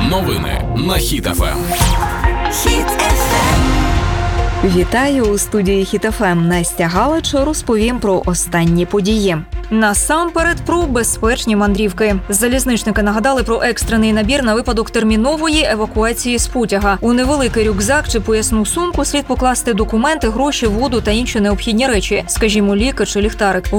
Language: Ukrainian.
Новини на Хіт ФМ. Хіт ФМ. Вітаю у студії Хіт ФМ. Настя Галич розповім про останні події. Насамперед про безпечні мандрівки. Залізничники нагадали про екстрений набір на випадок термінової евакуації з потяга. У невеликий рюкзак чи поясну сумку слід покласти документи, гроші, воду та інші необхідні речі, скажімо, ліки чи ліхтарик.